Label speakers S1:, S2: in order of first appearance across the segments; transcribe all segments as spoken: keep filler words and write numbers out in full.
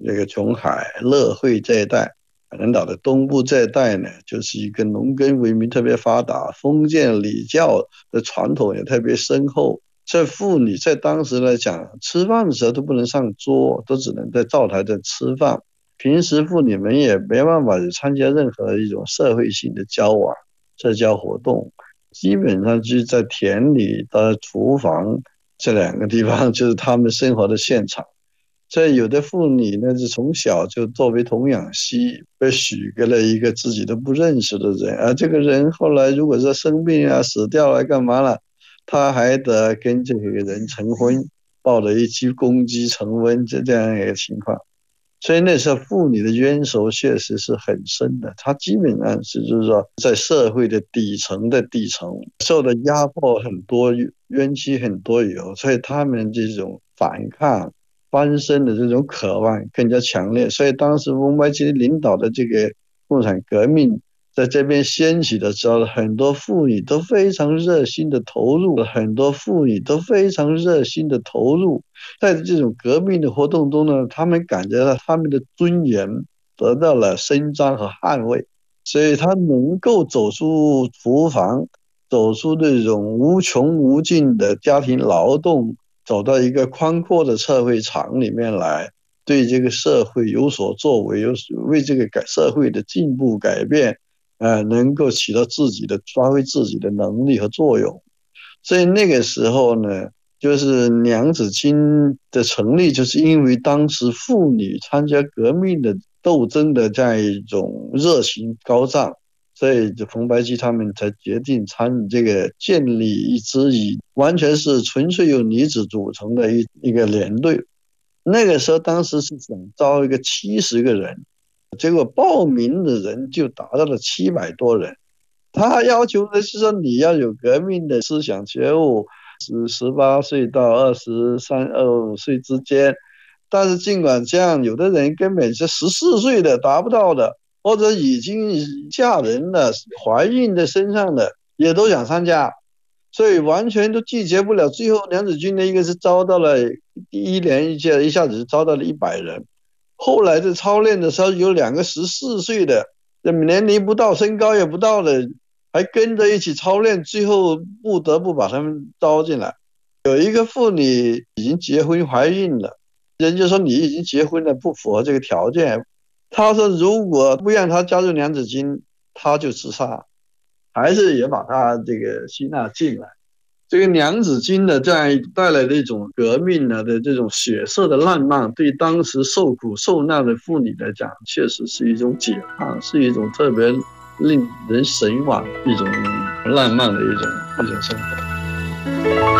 S1: 这个琼海、乐惠这一带，海南岛的东部这一带呢，就是一个农耕文明特别发达，封建礼教的传统也特别深厚。这妇女在当时来讲，吃饭的时候都不能上桌，都只能在灶台上吃饭。平时妇女们也没办法参加任何一种社会性的交往、社交活动，基本上就是在田里的厨房这两个地方就是他们生活的现场。所以有的妇女呢，是从小就作为童养媳，被许给了一个自己都不认识的人，而这个人后来如果说生病啊、死掉了干嘛了，他还得跟这个人成婚，抱着一只公鸡成婚，这这样一个情况。所以那时候妇女的冤仇确实是很深的，她基本上是就是说在社会的底层的底层受的压迫很多，冤屈很多有，所以他们这种反抗翻身的这种渴望更加强烈。所以当时翁白基领导的这个共产革命在这边掀起的时候，很多妇女都非常热心的投入，很多妇女都非常热心的投入，在这种革命的活动中呢，他们感觉到他们的尊严得到了伸张和捍卫，所以他能够走出厨房，走出这种无穷无尽的家庭劳动，走到一个宽阔的社会场里面来，对这个社会有所作为，有为这个改社会的进步改变呃，能够起到自己的发挥自己的能力和作用。所以那个时候呢，就是娘子军的成立，就是因为当时妇女参加革命的斗争的这样一种热情高涨，所以就冯白基他们才决定参与这个建立一支以完全是纯粹由女子组成的一一个连队。那个时候当时是想招一个七十个人，结果报名的人就达到了七百多人。他要求的是说你要有革命的思想觉悟，是十八岁到二十三、二十五岁之间。但是尽管这样，有的人根本是十四岁的达不到的，或者已经嫁人了、怀孕的身上的也都想参加，所以完全都拒绝不了。最后娘子军的一个是招到了第一年一届，一下子招到了一百人。后来在操练的时候，有两个十四岁的，年龄不到、身高也不到的，还跟着一起操练，最后不得不把他们招进来。有一个妇女已经结婚怀孕了，人就说你已经结婚了，不符合这个条件。他说如果不让他加入娘子军，他就自杀，还是也把他这个吸纳进来。这个娘子军的这样带来的一种革命的这种血色的浪漫，对当时受苦受难的妇女来讲，确实是一种解放，是一种特别令人神往、一种浪漫的一种一种生活。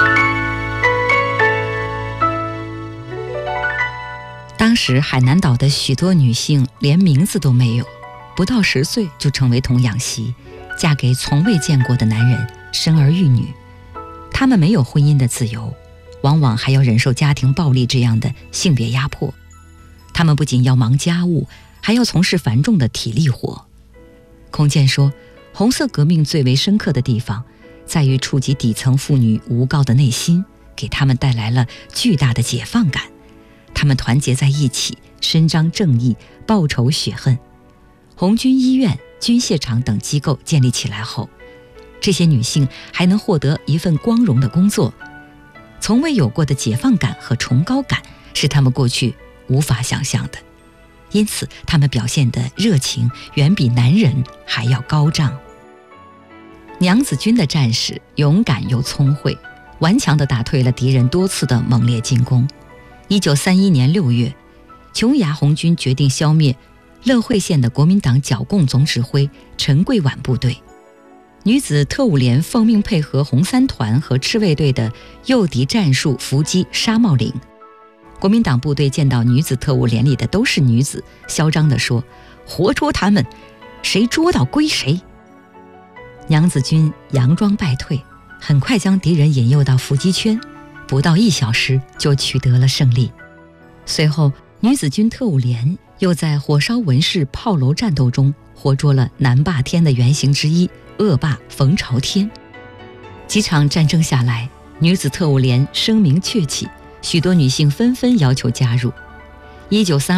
S2: 当时海南岛的许多女性连名字都没有，不到十岁就成为童养媳，嫁给从未见过的男人，生儿育女。她们没有婚姻的自由，往往还要忍受家庭暴力这样的性别压迫。她们不仅要忙家务，还要从事繁重的体力活。孔健说，红色革命最为深刻的地方在于触及底层妇女无告的内心，给她们带来了巨大的解放感。她们团结在一起，伸张正义，报仇雪恨。红军医院、军械厂等机构建立起来后，这些女性还能获得一份光荣的工作，从未有过的解放感和崇高感是她们过去无法想象的。因此她们表现的热情远比男人还要高涨。娘子军的战士勇敢又聪慧，顽强地打退了敌人多次的猛烈进攻。一九三一年六月，琼崖红军决定消灭乐惠县的国民党剿共总指挥陈桂婉部队。女子特务连奉命配合红三团和赤卫队的诱敌战术伏击沙帽岭。国民党部队见到女子特务连里的都是女子，嚣张地说：“活捉他们，谁捉到归谁。”娘子军佯装败退，很快将敌人引诱到伏击圈，不到一小时就取得了胜利。随后女子军特务连又在火烧文氏炮楼战斗中活捉了南霸天的原型之一恶霸冯朝天。几场战争下来，女子特务连声名鹊起，许多女性纷纷要求加入。一九三